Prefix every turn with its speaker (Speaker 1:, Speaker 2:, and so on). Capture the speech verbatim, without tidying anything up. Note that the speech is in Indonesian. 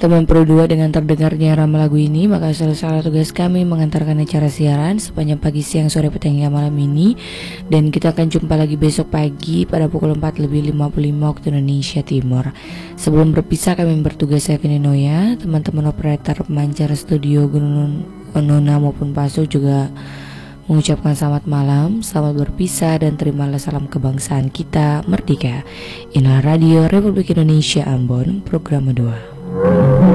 Speaker 1: teman Pro dua dengan terdengarnya irama lagu ini, maka selesai tugas kami mengantarkan acara siaran sepanjang pagi, siang, sore, petang hingga malam ini. Dan kita akan jumpa lagi besok pagi pada pukul empat lebih lima puluh lima waktu Indonesia Timur. Sebelum berpisah, kami bertugas saya Kini Noya, teman-teman operator pemancar studio Gunung Nona maupun Paso juga mengucapkan selamat malam, selamat berpisah, dan terimalah salam kebangsaan kita merdeka. Inilah Radio Republik Indonesia Ambon, program dua.